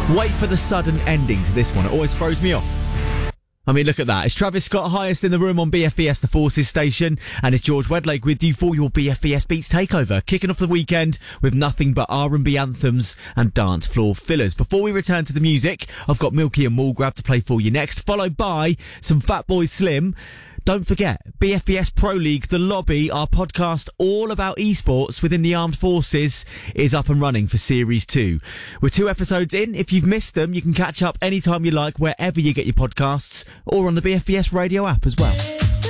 Wait for the sudden ending to this one. It always throws me off. I mean, look at that. It's Travis Scott, highest in the room on BFBS, the Forces station, and it's George Wedlake with you for your BFBS Beats Takeover, kicking off the weekend with nothing but R&B anthems and dance floor fillers. Before we return to the music, I've got Milky and Mallgrab to play for you next, followed by some Fatboy Slim. Don't forget, BFBS Pro League, The Lobby, our podcast all about esports within the armed forces, is up and running for Series 2. We're 2 episodes in. If you've missed them, you can catch up anytime you like, wherever you get your podcasts, or on the BFBS radio app as well.